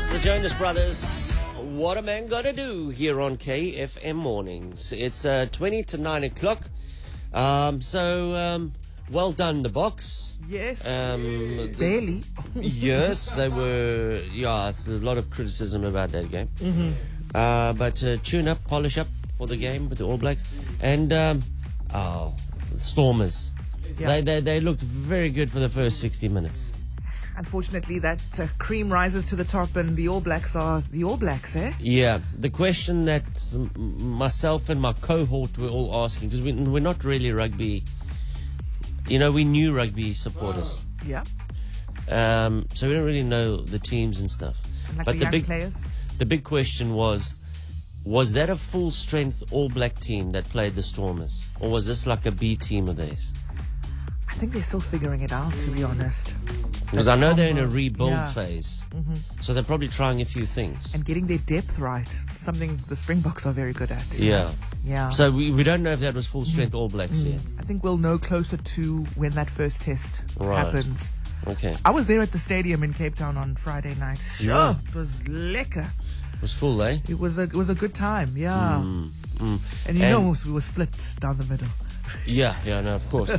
It's the Jonas Brothers. What a man gotta do here on KFM Mornings. It's 20 to 9 o'clock. Well done, the Box. Yes. Barely. Yes, they were. Yeah, there's a lot of criticism about that game. But tune up, polish up for the game with the All Blacks. And, Stormers. Yeah. They looked very good for the first 60 minutes. Unfortunately, that cream rises to the top, and the All Blacks are the All Blacks, eh? Yeah, the question that myself and my cohort were all asking, because we're not really rugby, we new rugby supporters. Yeah. So we don't really know the teams and stuff. And like But the young players. The big question was that a full-strength All Black team that played the Stormers? Or was this like a B team of theirs? I think they're still figuring it out, to be honest. Because I know they're in a rebuild Yeah. phase. So they're probably trying a few things. And getting their depth right, something the Springboks are very good at. Yeah. Yeah. So we don't know if that was full-strength All Blacks yet. I think we'll know closer to when that first test Right. happens. Okay. I was there at the stadium in Cape Town on Friday night. Yeah. It was lekker. It was full, eh? It was a good time, yeah. And we were split down the middle. Yeah, no, of course.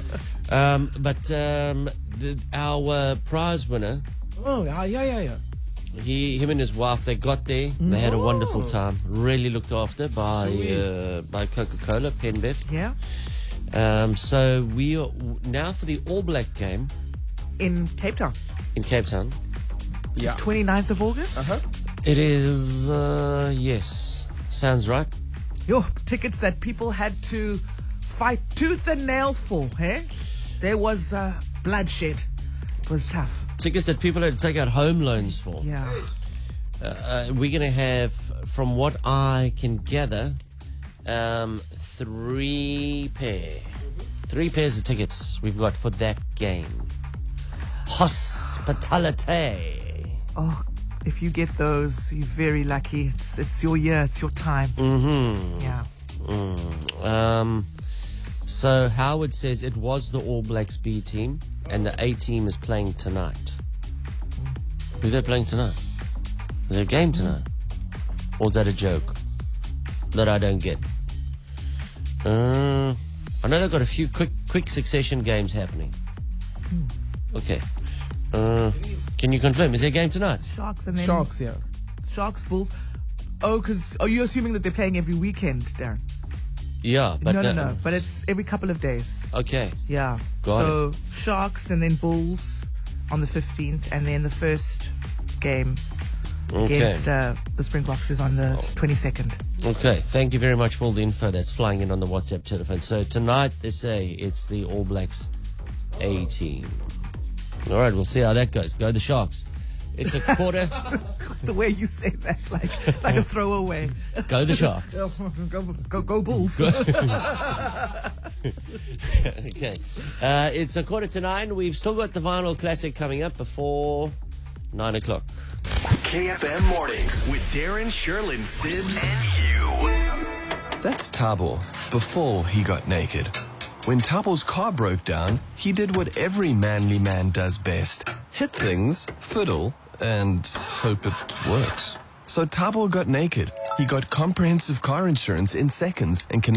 Our prize winner, Oh, yeah. him and his wife, they got there. They had a wonderful time. Really looked after by Coca-Cola, Penbev. Yeah. So we are now for the All Black game In Cape Town. in Cape Town. Yeah. 29th of August. It is, yes, sounds right. Tickets that people had to fight tooth and nail for, hey? There was bloodshed. It was tough. Tickets that people had to take out home loans for. Yeah. We're going to have, from what I can gather, 3 pairs of tickets we've got for that game. Hospitality. Oh, if you get those, you're very lucky. It's your year. It's your time. Yeah. So Howard says it was the All Blacks B team and the A team is playing tonight. Who are they playing tonight? Is there a game tonight? Or is that a joke that I don't get? I know they've got a few quick succession games happening. Okay. Can you confirm? Is there a game tonight? Sharks and then Sharks, yeah. Sharks, Bulls. Oh, because are you assuming that they're playing every weekend, Darren? Yeah, but No. But it's every couple of days. Okay. Yeah. Got Sharks and then Bulls on the 15th, and then the first game against the Springboks is on the 22nd. Okay, thank you very much for all the info that's flying in on the WhatsApp telephone. So tonight they say it's the All Blacks A team. All right, we'll see how that goes. Go the Sharks. It's a quarter. The way you say that, like a throwaway. Go the Sharks. Go Bulls. Okay, it's a quarter to 9. We've still got the Vinyl Classic coming up before 9 o'clock. KFM Mornings with Darren, Sherlyn, Sibbs, and Hugh. That's Tabo before he got naked. When Tabo's car broke down, he did what every manly man does best. Hit things, fiddle, and hope it works. So Tabo got naked. He got comprehensive car insurance in seconds and can